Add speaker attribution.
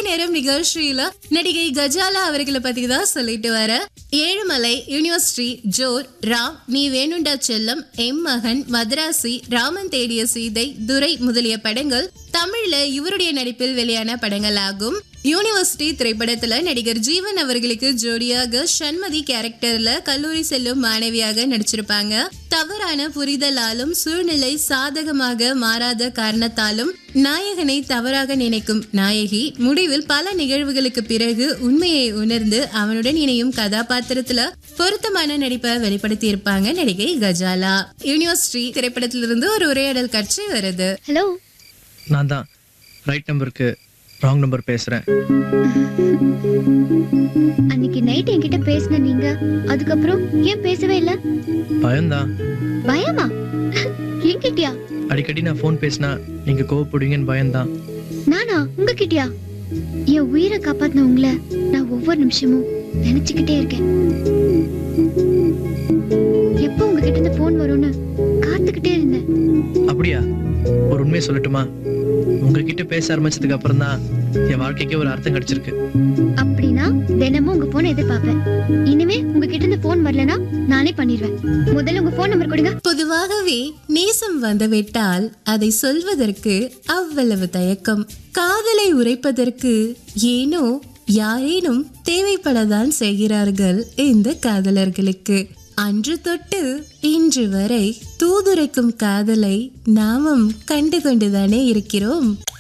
Speaker 1: நேரம் நிகழ்ச்சியில நடிகை கஜாலா அவர்களை பத்தி தான் சொல்லிட்டு வர. ஏழுமலை, யூனிவர்சிட்டி, ஜோர், ராம், நீ வேணுண்டா செல்லம், எம் மகன், மதராசி, ராமன் தேடிய சீதை, துரை முதலிய படங்கள் தமிழ்ல இவருடைய நடிப்பில் வெளியான படங்கள் ஆகும். யூனிவர்சிட்டி திரைப்படத்துல நடிகர் ஜீவன் அவர்களுக்கு ஜோடியாக சண்மதி கேரக்டர்ல கல்லூரி செல்லும் மாணவியாக நடிச்சிருப்பாங்க. தவறான புரிதலாலும் சூழ்நிலை சாதகமாக மாறாத காரணத்தாலும் நாயகனை தவறாக நினைக்கும் நாயகி முடிவில் பல நிகழ்வுகளுக்கு பிறகு உண்மையை உணர்ந்து அவனுடன் இணையும் கதாபாத்திரத்துல பொருத்தமான நடிப்பை வெளிப்படுத்தி இருப்பாங்க நடிகை கஜாலா. யூனிவர்சிட்டி திரைப்படத்திலிருந்து ஒரு உரையாடல் காட்சி வருது.
Speaker 2: ஹலோ,
Speaker 3: நான் தான் ரைட் நம்பருக்கு ராங் நம்பர் பேசுறேன்.
Speaker 2: அன்னைக்கு நைட் என்கிட்ட பேசின நீங்க அதுக்கப்புறம் ஏன் பேசவே இல்ல?
Speaker 3: பயம்தான்.
Speaker 2: பயமா? என்கிட்டயா?
Speaker 3: அடிக்கடி நான் ஃபோன் பேசினா நீங்க கோவப்படுவீங்கன்னு பயம்தான்.
Speaker 2: நானா? உங்ககிட்டயா? என் உயிரை காப்பாத்தின உங்களை நான் ஒவ்வொரு நிமிஷமும் நினைச்சுக்கிட்டே இருக்கேன். எப்போ உங்ககிட்ட இருந்து போன் வரும்னு காத்துக்கிட்டே இருந்தேன்.
Speaker 3: அப்படியா? ஒரு உண்மையை சொல்லட்டுமா? உங்ககிட்ட பேச ஆரம்பிச்சதுக்கு அப்புறம் தான் என் வாழ்க்கைக்கு ஒரு அர்த்தம் கிடைச்சிருக்கு.
Speaker 2: அப்படின்னா தினமும் உங்க போனை எதிர்பார்ப்பேன். இனிமே உங்ககிட்ட இருந்து போன் வரலனா நானே பண்ணிடுவேன். முதல்ல உங்க போன் நம்பர் கொடுங்க.
Speaker 1: பொதுவாகவே நேசம் வந்துவிட்டால் அதை சொல்வதற்கு அவ்வளவு தயக்கம். காதலை உரைப்பதற்கு ஏனோ யாரேனும் தேவைப்படத்தான் செய்கிறார்கள் இந்த காதலர்களுக்கு. அன்று தொட்டு இன்று வரை தூதுரைக்கும் காதலை நாமும் கண்டு கொண்டுதானே இருக்கிறோம்.